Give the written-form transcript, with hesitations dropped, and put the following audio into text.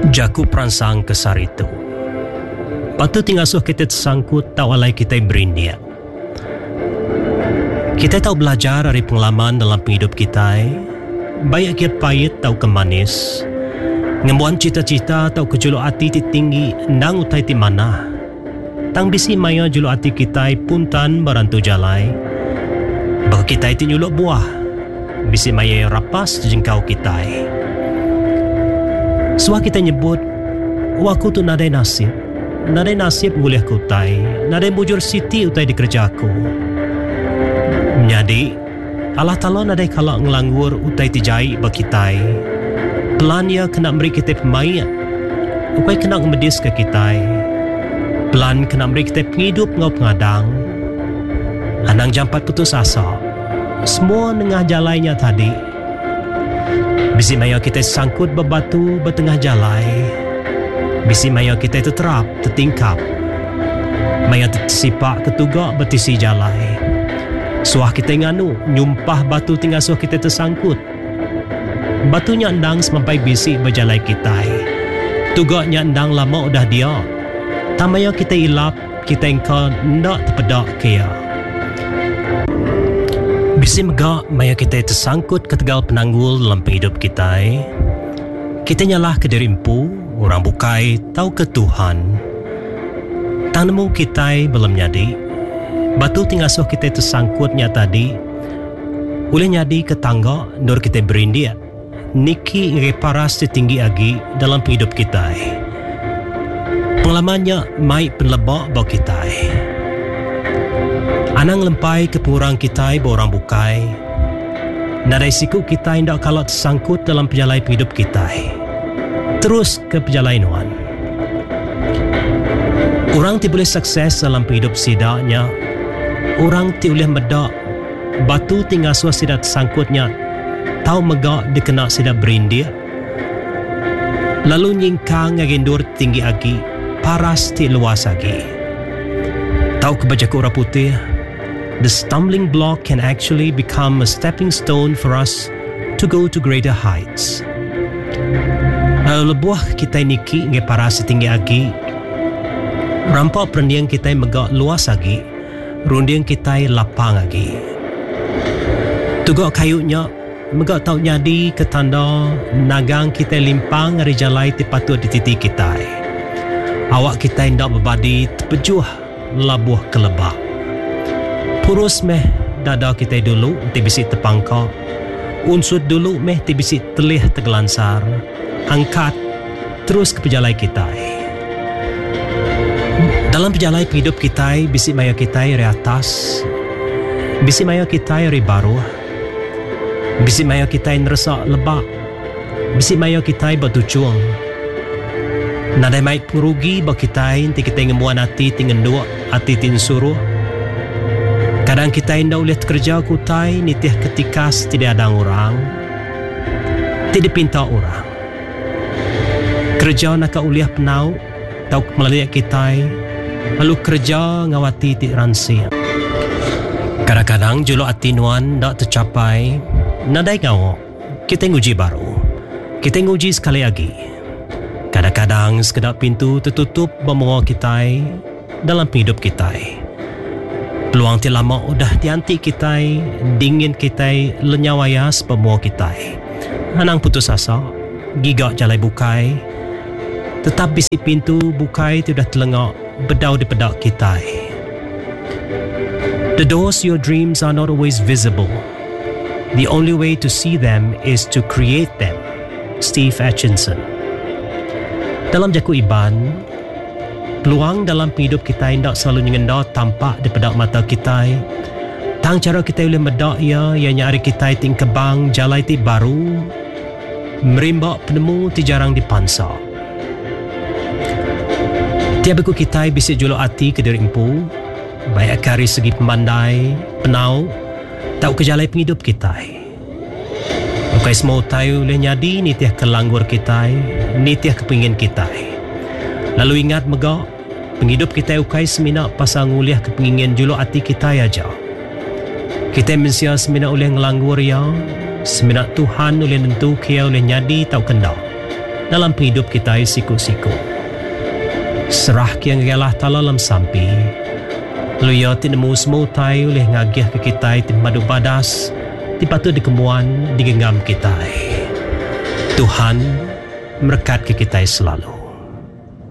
Jaku perangsang kesar itu. Patut tingasuh kita tersangkut tak walai kita berindia. Kita tahu belajar dari pengalaman dalam hidup kita. Baik kia pahit tahu ke manis. Ngembuan cita-cita tahu ke juluk hati ti tinggi nang utai ti mana. Tang bisi maya juluk hati kita puntan barantu jalai. Bagi kita ti nyuluk buah. Bisi maya rapas jengkau kita. Suah kita nyebut, waku tu nadai nasib nguliah kutai, nadai bujur siti utai di kerjaku. Jadi, Allah Ta'ala nadai kalak ngelanggur utai tijai bakitai. Pelan ia kena beri kita pemain, ukai kena ngemedis ke kita. Pelan kena beri kita penghidup ngau pengadang. Anang jampat putus asa, semua nengah jalainya tadi. Bisi maya kita sangkut bebatu bertengah jalai. Bisi maya kita terterap, tertingkap. Maya tersipak ketugak bertisi jalai. Suah kita nganu, nyumpah batu tinggal suah kita tersangkut. Batunya endang semampai bisi berjalai kita. Tugaknya endang lama udah dia. Tamaya kita ilap, kita engkau ndak terpedak kia. Bisi megak maya kita tersangkut ke tegal penanggul dalam hidup kita. Kita nyalah ke diri empu, orang bukai, tahu ke Tuhan. Tang nemu kita belum nyadi. Batu tinggal suh kita tersangkutnya tadi. Boleh nyadi ke tangga, nur kita berindia. Niki ngeparas setinggi agi dalam hidup kita. Pengalamannya mai penlebak bau kita. Anang lempai ke pengurang kita borang bukai. Nadai siku kita hendak kalau tersangkut dalam perjalanan hidup kita. Terus ke perjalanan. Orang ti boleh sukses dalam hidup sidaknya. Orang ti boleh medak. Batu tinggal suah sidak tersangkutnya. Tahu megak dikena sidak berindia. Lalu nyingkang ngagendur tinggi agi. Paras ti luas agi. Tahu kebajaku orang putih. The stumbling block can actually become a stepping stone for us to go to greater heights. Lebuah kita niki nge para setinggi agi. Rampak perendiang kita megak luas agi. Rundiang kita lapang agi. Tugak kayunya megak tau nyadi ketanda nagang kita limpang dari jalai tipatut di titik kita. Awak kita hendak berbadi terpejuh labuh kelebak. Purus meh dada kita dulu ti bisi terpangkak. Unsut dulu meh ti bisi telih tergelansar. Angkat terus ke perjalai kita. Dalam perjalai hidup kita, bisi maya kita dari atas. Bisi maya kita dari baru. Bisi maya kita ngerasa lebak. Bisi maya kita bertujuan. Nadai mai pengerugi bagi kita ti kita ngemuan hati tingan dua hati tin suruh. Kadang kita hendak ulihat kerja kutai nitiah ketika tidak ada orang. Tidak pinta orang. Kerja nak uliah penau tau melalui kita. Lalu kerja ngawati ti ransi. Kadang-kadang juluk hati nuan tak tercapai. Nadai ngawak. Kita nguji baru. Kita nguji sekali lagi. Kadang-kadang sekedar pintu tertutup bermua kita dalam hidup kita. Peluang ti lama udah dianti kita, dingin kita, lenyawayas pemua kita. Anang putus asa, gigak jalai bukai. Tetap bisi pintu bukai ti udah telengak, bedau di pedak kita. The doors to your dreams are not always visible. The only way to see them is to create them. Steve Atchison. Dalam jaku Iban, peluang dalam hidup kita hendak selalu nyengenda tampak di pedak mata kita. Tang cara kita boleh medak ia ianya hari kita ting kebang jalai ti baru. Merimbak penemu ti jarang dipansa. Tiap aku kita bisa juluk hati ke diri empu. Baik dari segi pembandai, penau, tahu ke jalai penghidup kita. Bukai semua tahu boleh nyadi nitiah kelanggur kita, nitiah kepingin kita. Lalu ingat megak, penghidup kita ukai semina pasal nguliah kepingin juluk hati kita aja. Kita mensia semina oleh ngelanggur ya, semina Tuhan oleh nentu kia oleh nyadi tau kendak. dalam hidup kita siku-siku. Serah kiang Allah Ta'ala dalam sampi. Luya tinemu semua tai oleh ngagih ke kita tim madu badas, tipatu dikemuan digenggam kita. Tuhan berkat ke kita selalu.